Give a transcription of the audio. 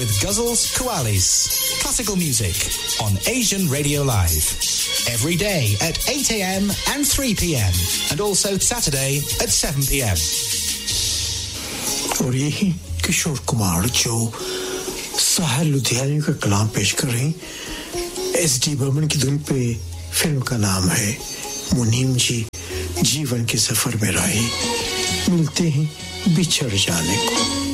With Guzzles Koalis. Classical music on Asian Radio Live. Every day at 8 a.m. and 3 p.m. And also Saturday at 7 p.m. और यही किशोर कुमार जो साहिल लुधियानी का कलाम पेश कर रहे हैं एसडी बर्मन की धुन पे फिल्म का नाम है मुनीम जी जीवन के सफर में राही मिलते हैं बिछड़ जाने को